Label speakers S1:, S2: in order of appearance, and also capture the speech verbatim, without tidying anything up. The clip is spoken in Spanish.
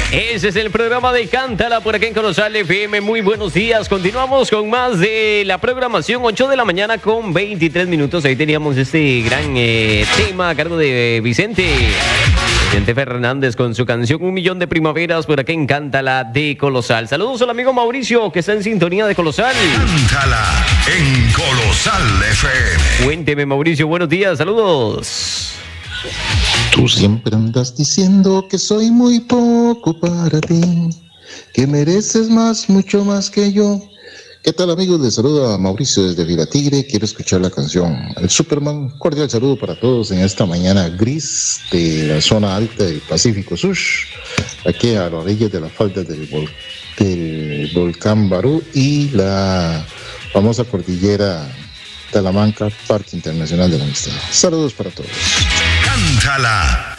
S1: Ese es el programa de Cántala por acá en Colosal F M. Muy buenos días. Continuamos con más de la programación. ocho de la mañana con veintitrés minutos. Ahí teníamos este gran eh, tema a cargo de Vicente. Vicente Fernández con su canción Un Millón de Primaveras por acá en Cántala de Colosal. Saludos al amigo Mauricio que está en sintonía de Colosal.
S2: Cántala en Colosal F M.
S1: Cuénteme, Mauricio, buenos días. Saludos.
S3: Tú siempre andas diciendo que soy muy poco para ti, que mereces más, mucho más que yo. ¿Qué tal, amigos? Les saluda a Mauricio desde Vila Tigre. Quiero escuchar la canción El Superman. Cordial saludo para todos en esta mañana gris de la zona alta del Pacífico Sur, aquí a la orilla de las faldas del, vol- del volcán Barú y la famosa cordillera Talamanca, Parque Internacional de la Amistad. Saludos para todos.
S2: Cántala